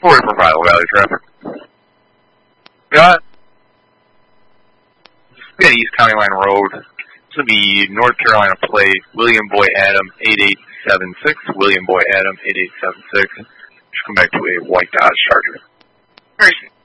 40 for Viola Valley traffic. Got East County Line Road. This will be North Carolina plate, William Boy Adam 8876. William Boy Adam 8876. Just come back to a white Dodge Charger. Person.